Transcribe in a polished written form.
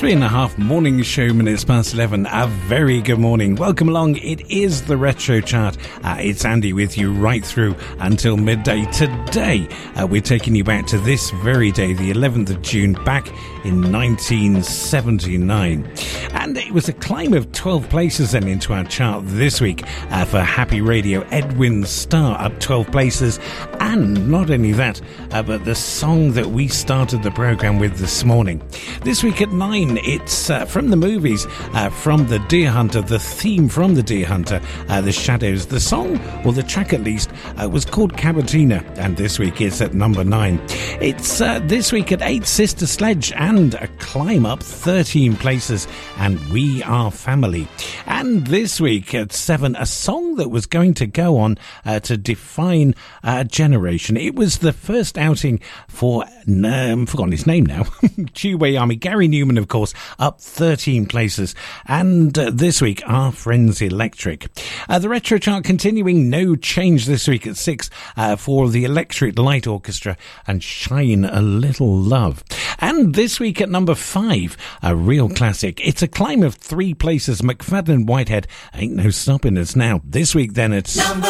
3.5 morning show, minutes past 11. A very good morning. Welcome along. It is the Retro Chart. It's Andy with you right through until midday. Today, we're taking you back to this very day, the 11th of June, back in 1979. And it was a climb of 12 places then into our chart this week for Happy Radio. Edwin Starr up 12 places. And not only that, but the song that we started the programme with this morning. This week at 9, it's from the movies, from The Deer Hunter, the theme from The Deer Hunter, The Shadows. The song, or the track at least, was called Cavatina, and this week it's at number 9. It's this week at 8, Sister Sledge, and a climb up 13 places, and We Are Family. And this week at 7, a song that was going to go on to define a generation. It was the first outing for, I've forgotten his name now, Two-Way Army, Gary Newman, of course, up 13 places. And this week, Our Friends Electric. The Retro Chart continuing, no change this week at 6 for the Electric Light Orchestra and Shine a Little Love. And this week at number 5, a real classic. It's a climb of 3 places. McFadden Whitehead, Ain't No Stopping Us Now. This week then it's...